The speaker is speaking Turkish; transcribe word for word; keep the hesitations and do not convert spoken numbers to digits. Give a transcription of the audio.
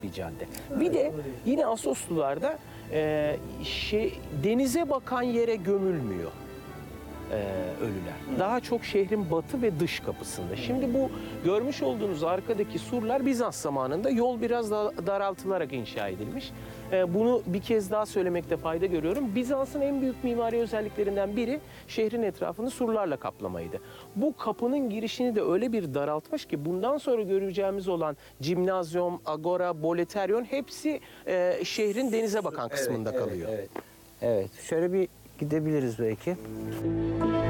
bir cadde. Bir de yine Assoslularda e, şey, denize bakan yere gömülmüyor e, ölüler. Daha çok şehrin batı ve dış kapısında. Şimdi bu görmüş olduğunuz arkadaki surlar Bizans zamanında yol biraz daha daraltılarak inşa edilmiş. E, bunu bir kez daha söylemekte fayda görüyorum. Bizans'ın en büyük mimari özelliklerinden biri şehrin etrafını surlarla kaplamaydı. Bu kapının girişini de öyle bir daraltmış ki bundan sonra göreceğimiz olan Cimnazyum, Agora, Boleterion hepsi e, şehrin denize bakan kısmında evet, kalıyor. Evet, evet. Evet. Şöyle bir gidebiliriz belki.